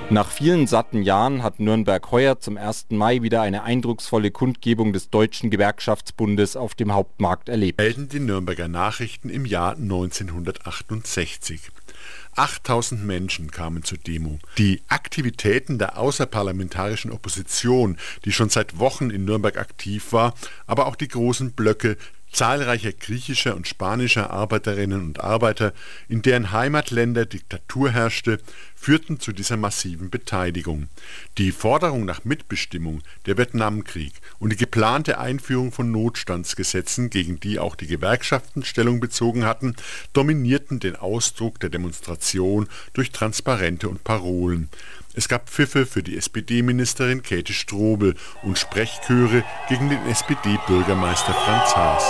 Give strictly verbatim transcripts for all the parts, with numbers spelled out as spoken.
Nach vielen satten Jahren hat Nürnberg heuer zum ersten Mai wieder eine eindrucksvolle Kundgebung des Deutschen Gewerkschaftsbundes auf dem Hauptmarkt erlebt. Melden die Nürnberger Nachrichten im Jahr neunzehnhundertachtundsechzig. achttausend Menschen kamen zur Demo. Die Aktivitäten der außerparlamentarischen Opposition, die schon seit Wochen in Nürnberg aktiv war, aber auch die großen Blöcke zahlreicher griechischer und spanischer Arbeiterinnen und Arbeiter, in deren Heimatländer Diktatur herrschte, führten zu dieser massiven Beteiligung. Die Forderung nach Mitbestimmung, der Vietnamkrieg und die geplante Einführung von Notstandsgesetzen, gegen die auch die Gewerkschaften Stellung bezogen hatten, dominierten den Ausdruck der Demonstration durch Transparente und Parolen. Es gab Pfiffe für die S P D-Ministerin Käthe Strobel und Sprechchöre gegen den S P D-Bürgermeister Franz Haas.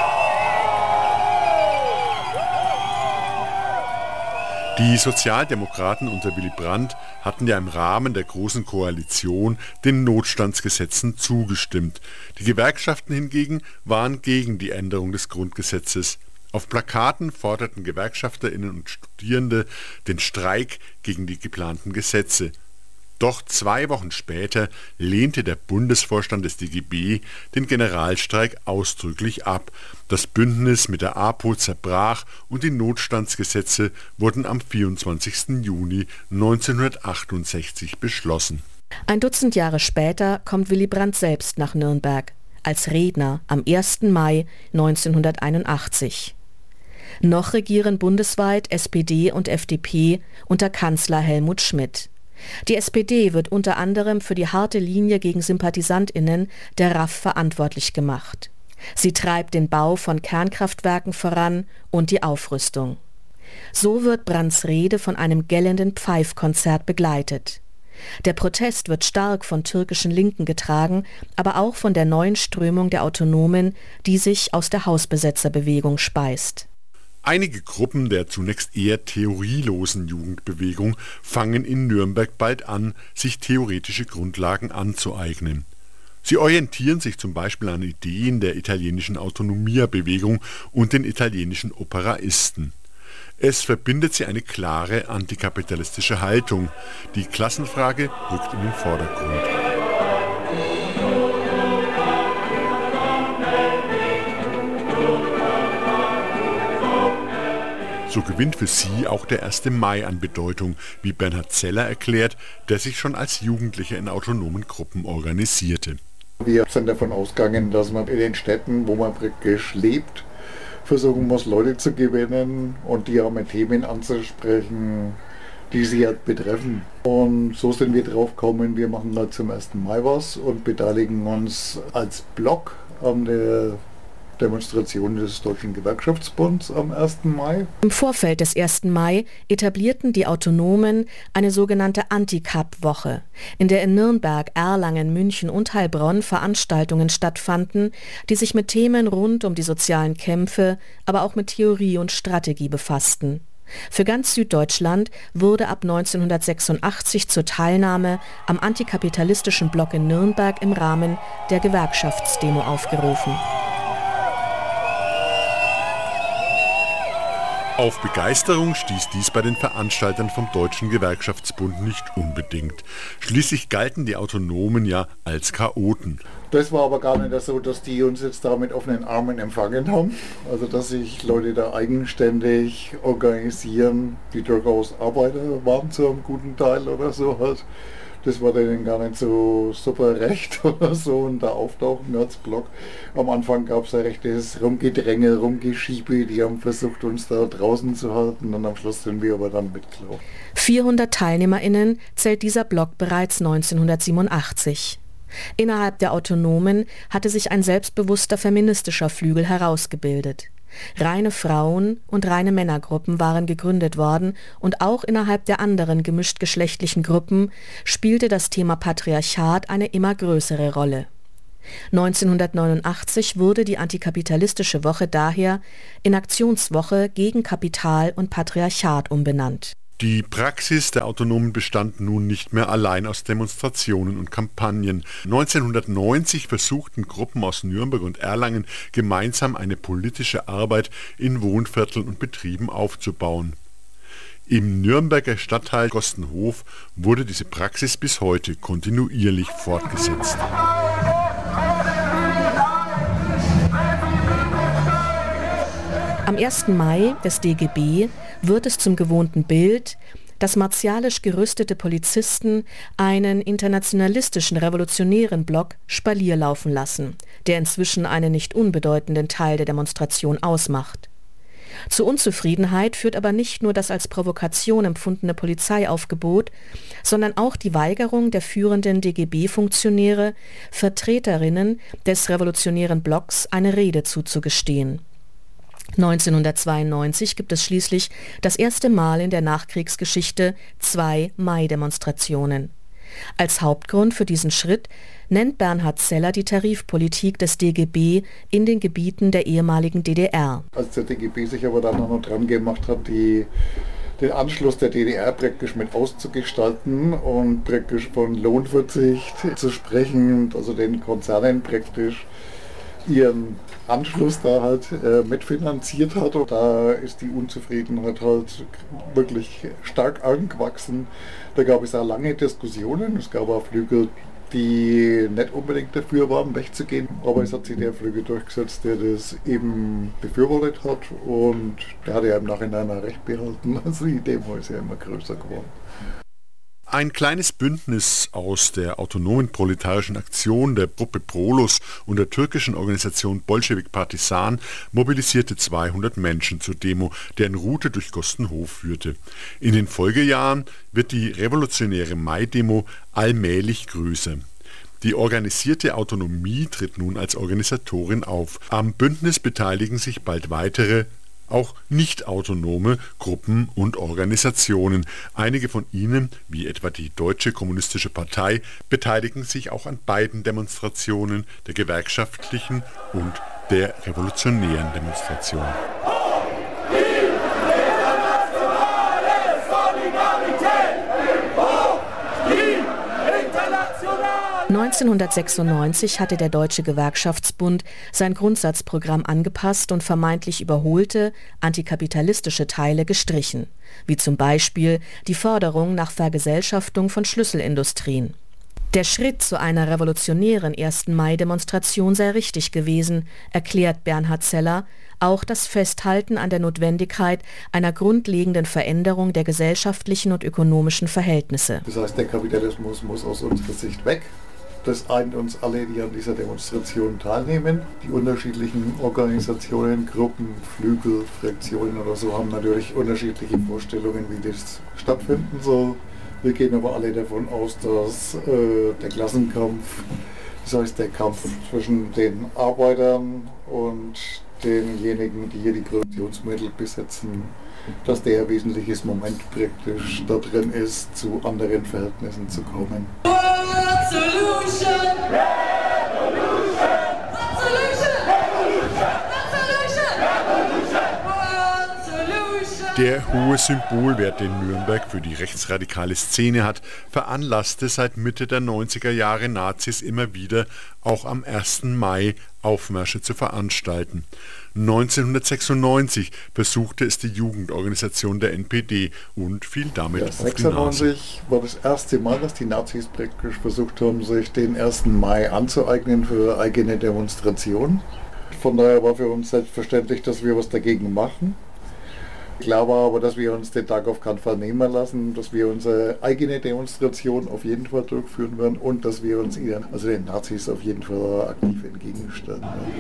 Die Sozialdemokraten unter Willy Brandt hatten ja im Rahmen der Großen Koalition den Notstandsgesetzen zugestimmt. Die Gewerkschaften hingegen waren gegen die Änderung des Grundgesetzes. Auf Plakaten forderten GewerkschafterInnen und Studierende den Streik gegen die geplanten Gesetze. Doch zwei Wochen später lehnte der Bundesvorstand des D G B den Generalstreik ausdrücklich ab. Das Bündnis mit der APO zerbrach und die Notstandsgesetze wurden am vierundzwanzigsten Juni neunzehnhundertachtundsechzig beschlossen. Ein Dutzend Jahre später kommt Willy Brandt selbst nach Nürnberg, als Redner am ersten Mai neunzehnhunderteinundachtzig. Noch regieren bundesweit S P D und F D P unter Kanzler Helmut Schmidt. Die S P D wird unter anderem für die harte Linie gegen SympathisantInnen der R A F verantwortlich gemacht. Sie treibt den Bau von Kernkraftwerken voran und die Aufrüstung. So wird Brandts Rede von einem gellenden Pfeifkonzert begleitet. Der Protest wird stark von türkischen Linken getragen, aber auch von der neuen Strömung der Autonomen, die sich aus der Hausbesetzerbewegung speist. Einige Gruppen der zunächst eher theorielosen Jugendbewegung fangen in Nürnberg bald an, sich theoretische Grundlagen anzueignen. Sie orientieren sich zum Beispiel an Ideen der italienischen Autonomia-Bewegung und den italienischen Operaisten. Es verbindet sie eine klare antikapitalistische Haltung. Die Klassenfrage rückt in den Vordergrund. So gewinnt für sie auch der erste Mai an Bedeutung, wie Bernhard Zeller erklärt, der sich schon als Jugendlicher in autonomen Gruppen organisierte. Wir sind davon ausgegangen, dass man in den Städten, wo man praktisch lebt, versuchen muss, Leute zu gewinnen und die auch mit Themen anzusprechen, die sie halt betreffen. Und so sind wir drauf gekommen, wir machen da zum ersten Mai was und beteiligen uns als Block an der Demonstration des Deutschen Gewerkschaftsbunds am ersten Mai. Im Vorfeld des ersten Mai etablierten die Autonomen eine sogenannte Anti-Kapp-Woche, in der in Nürnberg, Erlangen, München und Heilbronn Veranstaltungen stattfanden, die sich mit Themen rund um die sozialen Kämpfe, aber auch mit Theorie und Strategie befassten. Für ganz Süddeutschland wurde ab neunzehnhundertsechsundachtzig zur Teilnahme am antikapitalistischen Block in Nürnberg im Rahmen der Gewerkschaftsdemo aufgerufen. Auf Begeisterung stieß dies bei den Veranstaltern vom Deutschen Gewerkschaftsbund nicht unbedingt. Schließlich galten die Autonomen ja als Chaoten. Das war aber gar nicht so, dass die uns jetzt da mit offenen Armen empfangen haben. Also dass sich Leute da eigenständig organisieren, die durchaus Arbeiter waren zu einem guten Teil oder so halt. Das war denen gar nicht so super recht oder so und da auftauchen als Block. Am Anfang gab es ein rechtes Rumgedränge, Rumgeschiebe, die haben versucht uns da draußen zu halten und am Schluss sind wir aber dann mitgelaufen. vierhundert TeilnehmerInnen zählt dieser Block bereits neunzehnhundertsiebenundachtzig. Innerhalb der Autonomen hatte sich ein selbstbewusster feministischer Flügel herausgebildet. Reine Frauen- und reine Männergruppen waren gegründet worden und auch innerhalb der anderen gemischtgeschlechtlichen Gruppen spielte das Thema Patriarchat eine immer größere Rolle. neunzehnhundertneunundachtzig wurde die antikapitalistische Woche daher in Aktionswoche gegen Kapital und Patriarchat umbenannt. Die Praxis der Autonomen bestand nun nicht mehr allein aus Demonstrationen und Kampagnen. neunzehnhundertneunzig versuchten Gruppen aus Nürnberg und Erlangen gemeinsam eine politische Arbeit in Wohnvierteln und Betrieben aufzubauen. Im Nürnberger Stadtteil Gostenhof wurde diese Praxis bis heute kontinuierlich fortgesetzt. Am ersten Mai des D G B wird es zum gewohnten Bild, dass martialisch gerüstete Polizisten einen internationalistischen revolutionären Block Spalier laufen lassen, der inzwischen einen nicht unbedeutenden Teil der Demonstration ausmacht. Zur Unzufriedenheit führt aber nicht nur das als Provokation empfundene Polizeiaufgebot, sondern auch die Weigerung der führenden D G B-Funktionäre, Vertreterinnen des revolutionären Blocks eine Rede zuzugestehen. neunzehnhundertzweiundneunzig gibt es schließlich das erste Mal in der Nachkriegsgeschichte zwei Mai-Demonstrationen. Als Hauptgrund für diesen Schritt nennt Bernhard Zeller die Tarifpolitik des D G B in den Gebieten der ehemaligen D D R. Als der D G B sich aber dann noch dran gemacht hat, die, den Anschluss der D D R praktisch mit auszugestalten und praktisch von Lohnverzicht zu sprechen, also den Konzernen praktisch ihren Anschluss da halt äh, mitfinanziert hat. Und da ist die Unzufriedenheit halt wirklich stark angewachsen. Da gab es auch lange Diskussionen. Es gab auch Flügel, die nicht unbedingt dafür waren, wegzugehen. Aber es hat sich der Flügel durchgesetzt, der das eben befürwortet hat. Und der hat ja im Nachhinein auch recht behalten. Also die Demo ist ja immer größer geworden. Ein kleines Bündnis aus der autonomen proletarischen Aktion der Gruppe Prolos und der türkischen Organisation Bolschewik Partisan mobilisierte zweihundert Menschen zur Demo, deren Route durch Gostenhof führte. In den Folgejahren wird die revolutionäre Mai-Demo allmählich größer. Die organisierte Autonomie tritt nun als Organisatorin auf. Am Bündnis beteiligen sich bald weitere, auch nicht autonome Gruppen und Organisationen. Einige von ihnen, wie etwa die Deutsche Kommunistische Partei, beteiligen sich auch an beiden Demonstrationen, der gewerkschaftlichen und der revolutionären Demonstration. neunzehnhundertsechsundneunzig hatte der Deutsche Gewerkschaftsbund sein Grundsatzprogramm angepasst und vermeintlich überholte, antikapitalistische Teile gestrichen, wie zum Beispiel die Forderung nach Vergesellschaftung von Schlüsselindustrien. Der Schritt zu einer revolutionären ersten Mai-Demonstration sei richtig gewesen, erklärt Bernhard Zeller, auch das Festhalten an der Notwendigkeit einer grundlegenden Veränderung der gesellschaftlichen und ökonomischen Verhältnisse. Das heißt, der Kapitalismus muss aus unserer Sicht weg. Das eint uns alle, die an dieser Demonstration teilnehmen. Die unterschiedlichen Organisationen, Gruppen, Flügel, Fraktionen oder so haben natürlich unterschiedliche Vorstellungen, wie das stattfinden soll. Wir gehen aber alle davon aus, dass äh, der Klassenkampf, das heißt der Kampf zwischen den Arbeitern und denjenigen, die hier die Produktionsmittel besitzen, dass der ein wesentliches Moment praktisch da drin ist, zu anderen Verhältnissen zu kommen. Der hohe Symbolwert, den Nürnberg für die rechtsradikale Szene hat, veranlasste seit Mitte der neunziger Jahre Nazis immer wieder, auch am ersten Mai Aufmärsche zu veranstalten. neunzehnhundertsechsundneunzig versuchte es die Jugendorganisation der N P D und fiel damit ja, auf die Nase. sechsundneunzig war das erste Mal, dass die Nazis praktisch versucht haben, sich den ersten Mai anzueignen für eigene Demonstrationen. Von daher war für uns selbstverständlich, dass wir was dagegen machen. Klar war aber, dass wir uns den Tag auf keinen Fall nehmen lassen, dass wir unsere eigene Demonstration auf jeden Fall durchführen werden und dass wir uns ihnen, also den Nazis, auf jeden Fall aktiv entgegenstellen werden.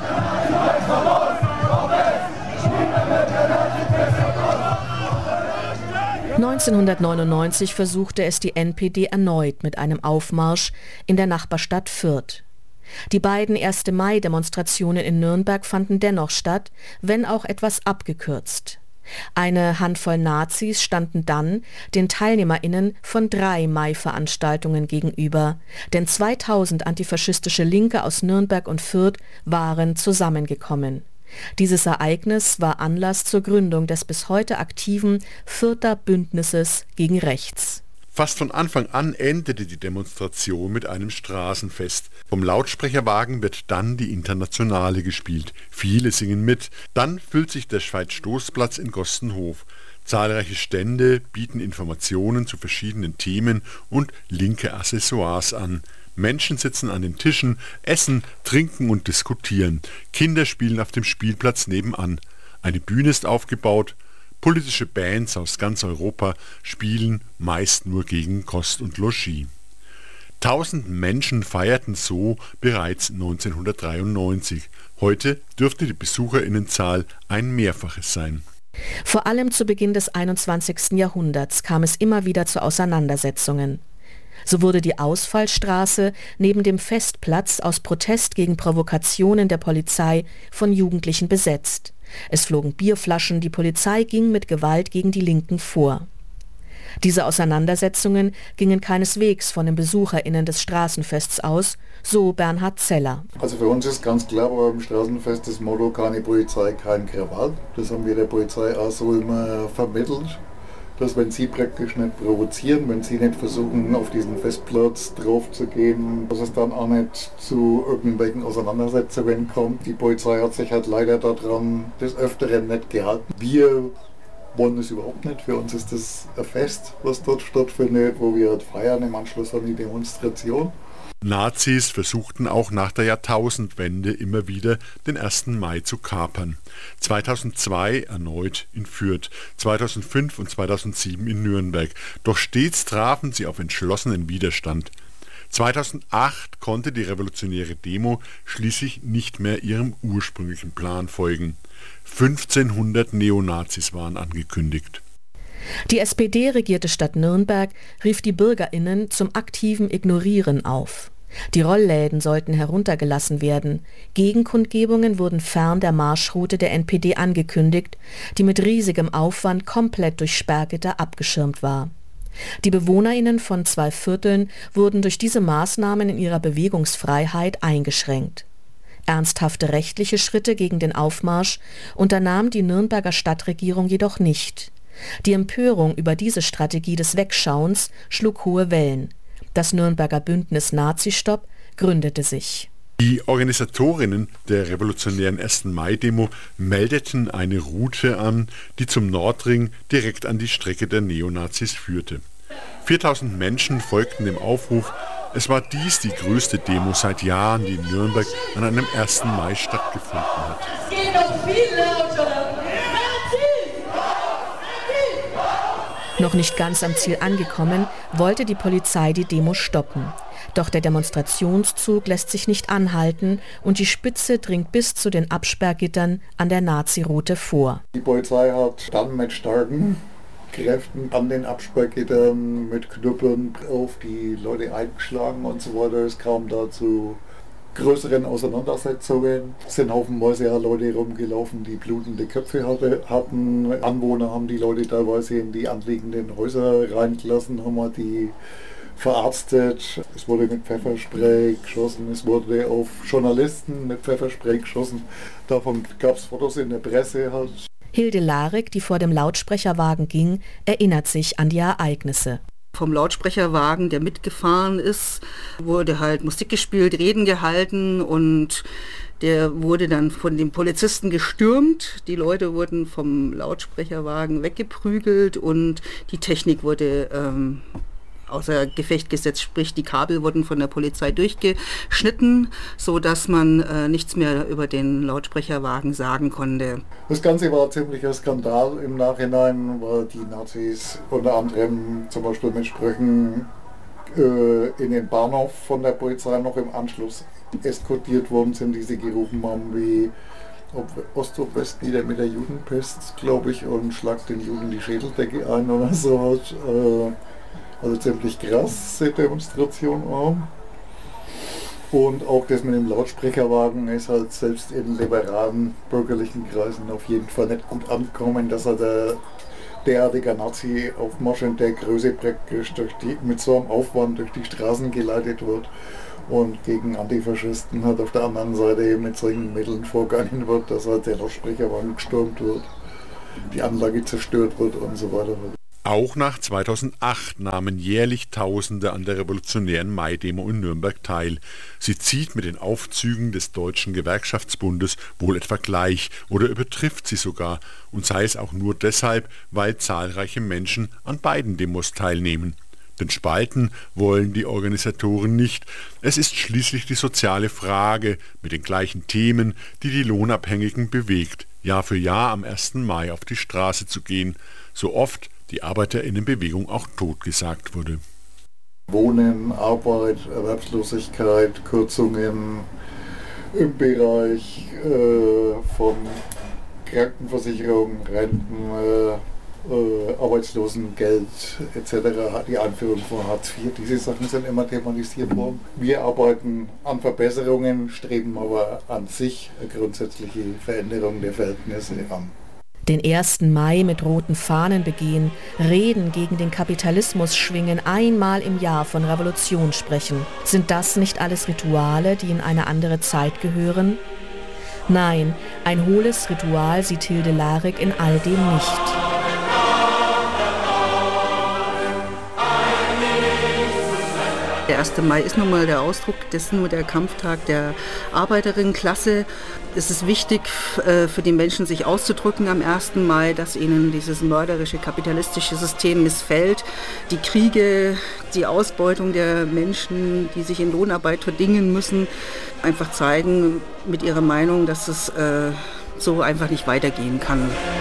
neunzehnhundertneunundneunzig versuchte es die N P D erneut mit einem Aufmarsch in der Nachbarstadt Fürth. Die beiden ersten Mai-Demonstrationen in Nürnberg fanden dennoch statt, wenn auch etwas abgekürzt. Eine Handvoll Nazis standen dann den TeilnehmerInnen von drei Mai-Veranstaltungen gegenüber, denn zweitausend antifaschistische Linke aus Nürnberg und Fürth waren zusammengekommen. Dieses Ereignis war Anlass zur Gründung des bis heute aktiven Fürther Bündnisses gegen Rechts. Fast von Anfang an endete die Demonstration mit einem Straßenfest. Vom Lautsprecherwagen wird dann die Internationale gespielt. Viele singen mit. Dann füllt sich der Schweizstoßplatz in Gostenhof. Zahlreiche Stände bieten Informationen zu verschiedenen Themen und linke Accessoires an. Menschen sitzen an den Tischen, essen, trinken und diskutieren. Kinder spielen auf dem Spielplatz nebenan. Eine Bühne ist aufgebaut. Politische Bands aus ganz Europa spielen, meist nur gegen Kost und Logis. Tausend Menschen feierten so bereits neunzehnhundertdreiundneunzig. Heute dürfte die Besucherinnenzahl ein Mehrfaches sein. Vor allem zu Beginn des einundzwanzigsten Jahrhunderts kam es immer wieder zu Auseinandersetzungen. So wurde die Ausfallstraße neben dem Festplatz aus Protest gegen Provokationen der Polizei von Jugendlichen besetzt. Es flogen Bierflaschen, die Polizei ging mit Gewalt gegen die Linken vor. Diese Auseinandersetzungen gingen keineswegs von den BesucherInnen des Straßenfests aus, so Bernhard Zeller. Also für uns ist ganz klar beim Straßenfest das Motto: keine Polizei, kein Krawall. Das haben wir der Polizei auch so immer vermittelt, dass wenn sie praktisch nicht provozieren, wenn sie nicht versuchen, auf diesen Festplatz drauf zu gehen, dass es dann auch nicht zu irgendwelchen Auseinandersetzungen kommt. Die Polizei hat sich halt leider daran des Öfteren nicht gehalten. Wir wollen das überhaupt nicht. Für uns ist das ein Fest, was dort stattfindet, wo wir halt feiern, im Anschluss an die Demonstration. Nazis versuchten auch nach der Jahrtausendwende immer wieder den ersten Mai zu kapern. zweitausendzwei erneut in Fürth, zweitausendfünf und zweitausendsieben in Nürnberg. Doch stets trafen sie auf entschlossenen Widerstand. zweitausendacht konnte die revolutionäre Demo schließlich nicht mehr ihrem ursprünglichen Plan folgen. fünfzehnhundert Neonazis waren angekündigt. Die S P D-regierte Stadt Nürnberg rief die BürgerInnen zum aktiven Ignorieren auf. Die Rollläden sollten heruntergelassen werden. Gegenkundgebungen wurden fern der Marschroute der N P D angekündigt, die mit riesigem Aufwand komplett durch Sperrgitter abgeschirmt war. Die BewohnerInnen von zwei Vierteln wurden durch diese Maßnahmen in ihrer Bewegungsfreiheit eingeschränkt. Ernsthafte rechtliche Schritte gegen den Aufmarsch unternahm die Nürnberger Stadtregierung jedoch nicht. Die Empörung über diese Strategie des Wegschauens schlug hohe Wellen. Das Nürnberger Bündnis Nazistopp gründete sich. Die Organisatorinnen der revolutionären ersten Mai-Demo meldeten eine Route an, die zum Nordring direkt an die Strecke der Neonazis führte. viertausend Menschen folgten dem Aufruf. Es war dies die größte Demo seit Jahren, die in Nürnberg an einem ersten Mai stattgefunden hat. Es geht noch viel lauter. Noch nicht ganz am Ziel angekommen, wollte die Polizei die Demo stoppen. Doch der Demonstrationszug lässt sich nicht anhalten und die Spitze dringt bis zu den Absperrgittern an der Nazi-Route vor. Die Polizei hat dann mit starken Kräften an den Absperrgittern mit Knüppeln auf die Leute eingeschlagen und so weiter. Es kam da zu größeren Auseinandersetzungen. Es sind haufenweise ja Leute rumgelaufen, die blutende Köpfe hatte, hatten. Anwohner haben die Leute teilweise in die anliegenden Häuser reingelassen, haben halt die verarztet. Es wurde mit Pfefferspray geschossen, es wurde auf Journalisten mit Pfefferspray geschossen. Davon gab es Fotos in der Presse halt. Hilde Larik, die vor dem Lautsprecherwagen ging, erinnert sich an die Ereignisse. Vom Lautsprecherwagen, der mitgefahren ist, wurde halt Musik gespielt, Reden gehalten und der wurde dann von den Polizisten gestürmt. Die Leute wurden vom Lautsprecherwagen weggeprügelt und die Technik wurde ähm, außer Gefecht gesetzt, sprich die Kabel wurden von der Polizei durchgeschnitten, sodass man äh, nichts mehr über den Lautsprecherwagen sagen konnte. Das Ganze war ein ziemlicher Skandal im Nachhinein, weil die Nazis unter anderem zum Beispiel mit Sprüchen äh, in den Bahnhof von der Polizei noch im Anschluss eskortiert worden sind, die sie gerufen haben wie ob Ost ob West wieder mit der Judenpest, glaube ich, und schlagt den Juden die Schädeldecke ein oder so. Äh, Also ziemlich krasse Demonstration auch. Und auch das mit dem Lautsprecherwagen ist halt selbst in liberalen bürgerlichen Kreisen auf jeden Fall nicht gut angekommen, dass halt der derartiger Nazi-Aufmarsch in der Größe praktisch durch die, mit so einem Aufwand durch die Straßen geleitet wird und gegen Antifaschisten halt auf der anderen Seite mit solchen Mitteln vorgegangen wird, dass halt der Lautsprecherwagen gestürmt wird, die Anlage zerstört wird und so weiter. Auch nach zweitausendacht nahmen jährlich Tausende an der revolutionären Mai-Demo in Nürnberg teil. Sie zieht mit den Aufzügen des Deutschen Gewerkschaftsbundes wohl etwa gleich oder übertrifft sie sogar, und sei es auch nur deshalb, weil zahlreiche Menschen an beiden Demos teilnehmen. Denn spalten wollen die Organisatoren nicht. Es ist schließlich die soziale Frage mit den gleichen Themen, die die Lohnabhängigen bewegt, Jahr für Jahr am ersten Mai auf die Straße zu gehen, so oft die Arbeiterinnenbewegung auch totgesagt wurde. Wohnen, Arbeit, Erwerbslosigkeit, Kürzungen im Bereich äh, von Krankenversicherung, Renten, äh, äh, Arbeitslosengeld et cetera, die Einführung von Hartz vier, diese Sachen sind immer thematisiert worden. Wir arbeiten an Verbesserungen, streben aber an sich eine grundsätzliche Veränderung der Verhältnisse an. Den ersten Mai mit roten Fahnen begehen, Reden gegen den Kapitalismus schwingen, einmal im Jahr von Revolution sprechen. Sind das nicht alles Rituale, die in eine andere Zeit gehören? Nein, ein hohles Ritual sieht Hilde Lahrig in all dem nicht. Der erste Mai ist nun mal der Ausdruck dessen, nur der Kampftag der Arbeiterinnenklasse. Es ist wichtig für die Menschen, sich auszudrücken am ersten Mai, dass ihnen dieses mörderische kapitalistische System missfällt. Die Kriege, die Ausbeutung der Menschen, die sich in Lohnarbeit verdingen müssen, einfach zeigen mit ihrer Meinung, dass es so einfach nicht weitergehen kann.